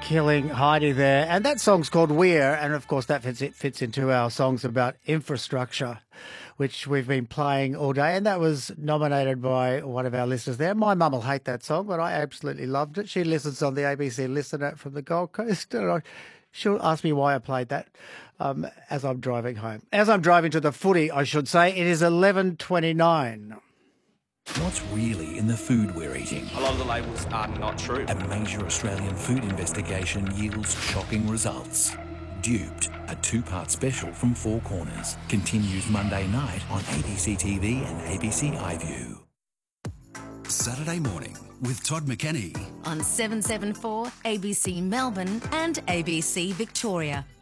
Killing Heidi there. And that song's called We're, and of course that fits into our songs about infrastructure, which we've been playing all day. And that was nominated by one of our listeners there. My mum will hate that song, but I absolutely loved it. She listens on the ABC Listener from the Gold Coast, and she'll ask me why I played that as I'm driving home. As I'm driving to the footy, I should say, it is 11:29. What's really in the food we're eating? A lot of the labels are not true. A major Australian food investigation yields shocking results. Duped, a two-part special from Four Corners, continues Monday night on ABC TV and ABC iView. Saturday morning with Todd McKenney on 774 ABC Melbourne and ABC Victoria.